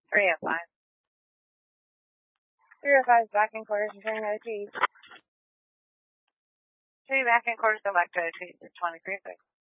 305. 305 is back in quarters and turning OT. 3 back in quarters, go back to OT. 23 6.